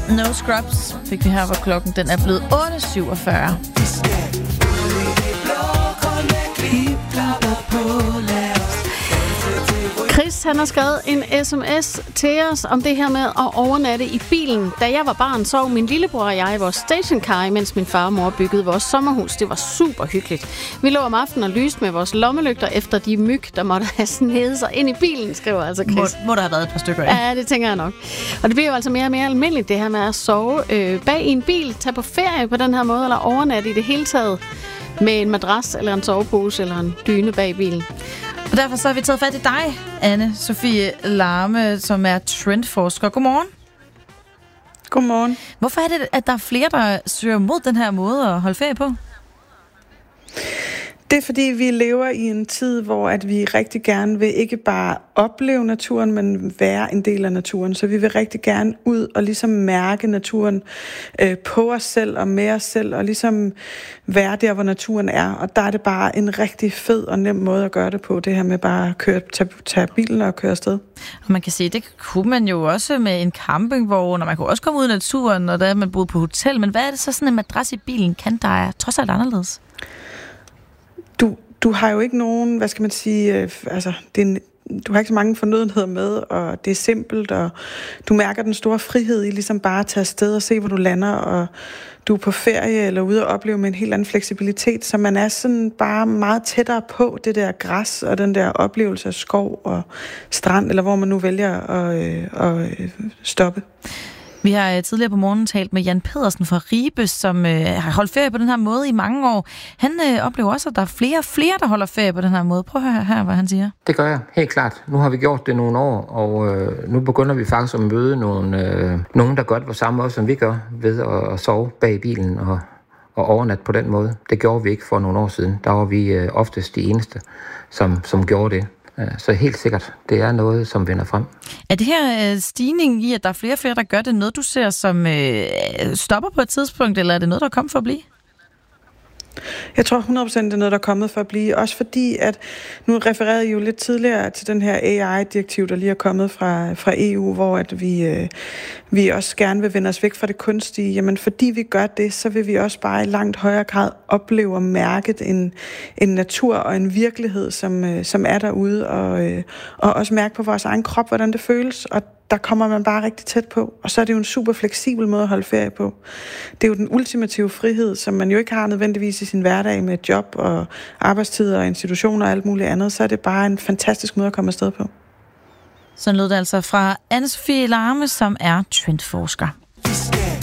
No Scrubs fik vi her, hvor klokken den er blevet 8.47. Chris, han har skrevet en sms til os om det her med at overnatte i bilen. Da jeg var barn, sov min lillebror og jeg i vores stationcar, mens min far og mor byggede vores sommerhus. Det var super hyggeligt. Vi lå om aftenen og lyste med vores lommelygter efter de myg, der måtte have snedet sig ind i bilen, skriver altså Chris. Må der have været et par stykker af? Ja, det tænker jeg nok. Og det bliver jo altså mere og mere almindeligt, det her med at sove bag i en bil, tage på ferie på den her måde, eller overnatte i det hele taget med en madras eller en sovepose eller en dyne bag bilen. Og derfor så har vi taget fat i dig, Anne-Sophie Larme, som er trendforsker. Godmorgen. Godmorgen. Hvorfor er det, at der er flere, der søger mod den her måde at holde ferie på? Det er, fordi vi lever i en tid, hvor at vi rigtig gerne vil ikke bare opleve naturen, men være en del af naturen. Så vi vil rigtig gerne ud og ligesom mærke naturen på os selv og med os selv, og ligesom være der, hvor naturen er. Og der er det bare en rigtig fed og nem måde at gøre det på, det her med bare at tage bilen og køre afsted. Og man kan sige, det kunne man jo også med en campingvogn, og man kunne også komme ud i naturen, og der man boede på hotel. Men hvad er det så sådan en madras i bilen kan, der er trods alt anderledes? Du har jo ikke nogen, hvad skal man sige, du har ikke så mange fornødenheder med, og det er simpelt, og du mærker den store frihed i ligesom bare at tage afsted og se, hvor du lander, og du er på ferie eller ude og opleve med en helt anden fleksibilitet, så man er sådan bare meget tættere på det der græs og den der oplevelse af skov og strand, eller hvor man nu vælger at stoppe. Vi har tidligere på morgenen talt med Jan Pedersen fra Ribe, som har holdt ferie på den her måde i mange år. Han oplever også, at der er flere, der holder ferie på den her måde. Prøv at høre her, hvad han siger. Det gør jeg, helt klart. Nu har vi gjort det nogle år, og nu begynder vi faktisk at møde nogen, der gør det på samme måde, som vi gør, ved at sove bag bilen og overnatte på den måde. Det gjorde vi ikke for nogle år siden. Der var vi oftest de eneste, som gjorde det. Så helt sikkert, det er noget, som vender frem. Er det her stigning i, at der er flere, der gør det, noget, du ser som stopper på et tidspunkt, eller er det noget, der kommer for at blive? Jeg tror 100% det er noget, der er kommet for at blive. Også fordi, at nu refererede I jo lidt tidligere til den her AI-direktiv, der lige er kommet fra EU, hvor at vi også gerne vil vende os væk fra det kunstige. Jamen, fordi vi gør det, så vil vi også bare i langt højere grad opleve og mærke en natur og en virkelighed, som er derude, og også mærke på vores egen krop, hvordan det føles. Og der kommer man bare rigtig tæt på. Og så er det jo en super fleksibel måde at holde ferie på. Det er jo den ultimative frihed, som man jo ikke har nødvendigvis i sin hverdag med job og arbejdstider og institutioner og alt muligt andet. Så er det bare en fantastisk måde at komme afsted på. Sådan lød det altså fra Anne-Sophie Larme, som er trendforsker.